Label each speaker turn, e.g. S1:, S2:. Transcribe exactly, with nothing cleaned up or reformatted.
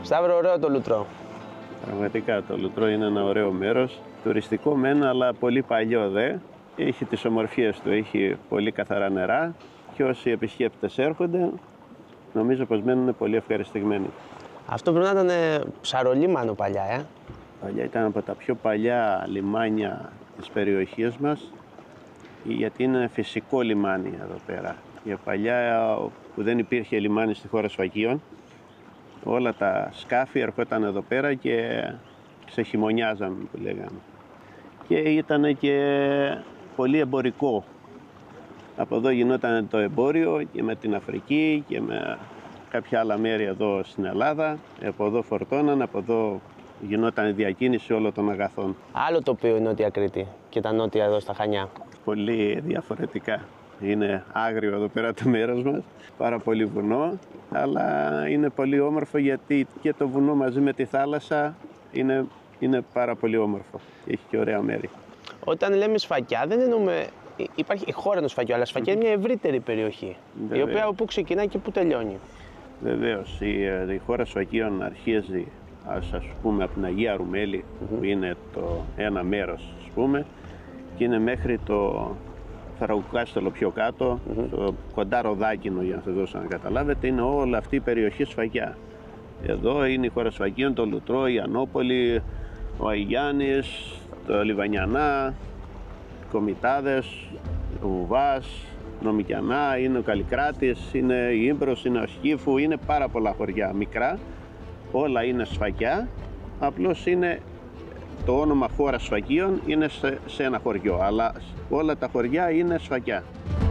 S1: Σταύρο, ωραίο το Λουτρό.
S2: Πραγματικά το Λουτρό είναι ένα ωραίο μέρος. Τουριστικό μεν, αλλά πολύ παλιό δε. Έχει τις ομορφιές του, έχει πολύ καθαρά νερά και όσοι επισκέπτες έρχονται, νομίζω πως μένουν πολύ ευχαριστημένοι.
S1: Αυτό πρέπει να ήταν ψαρολίμανο παλιά, ε.
S2: Παλιά ήταν από τα πιο παλιά λιμάνια της περιοχής μας, γιατί είναι φυσικό λιμάνι εδώ πέρα. Για παλιά που δεν υπήρχε λιμάνι στη χώρα Σφακίων, όλα τα σκάφη ερχόταν εδώ πέρα και ξεχειμωνιάζαμε που λέγαμε. Και ήταν και πολύ εμπορικό. Από εδώ γινόταν το εμπόριο και με την Αφρική και με κάποια άλλα μέρη εδώ στην Ελλάδα. Από εδώ φορτώναν, από εδώ γινόταν η διακίνηση όλων των αγαθών.
S1: Άλλο τοπίο η Νότια Κρήτη και τα νότια εδώ στα Χανιά.
S2: Πολύ διαφορετικά. Είναι άγριο εδώ πέρα το μέρος μας, πάρα πολύ βουνό, αλλά είναι πολύ όμορφο γιατί και το βουνό μαζί με τη θάλασσα είναι, είναι πάρα πολύ όμορφο. Έχει και ωραία μέρη.
S1: Όταν λέμε Σφακιά δεν εννοούμε, υπάρχει η χώρα του Σφακιού, αλλά Σφακιά είναι μια ευρύτερη περιοχή, Βεβαίως. Η οποία από πού ξεκινάει και πού τελειώνει.
S2: Βεβαίως, η, η χώρα Σφακίων αρχίζει, ας, ας πούμε, από την Αγία Ρουμέλη, mm-hmm. που είναι το ένα μέρος, ας πούμε, και είναι μέχρι το Φραγκοκάστελο πιο κάτω, mm-hmm. το κοντά Ροδάκινο, για να σας δώσω να καταλάβετε, είναι όλη αυτή η περιοχή Σφακιά. Εδώ είναι η χώρα Σφακίων, το Λουτρό, η Ανόπολη, ο Αγιάννης, το Λιβανιανά, οι Κομιτάδες, ο Βουβάς, Νομικιανά, είναι ο Καλλικράτης, είναι η Ήμπρος, είναι ο Σκύφου, είναι πάρα πολλά χωριά μικρά, όλα είναι Σφακιά, απλώς είναι το όνομα χώρα Σφακίων είναι σε, σε ένα χωριό, αλλά όλα τα χωριά είναι Σφακιά.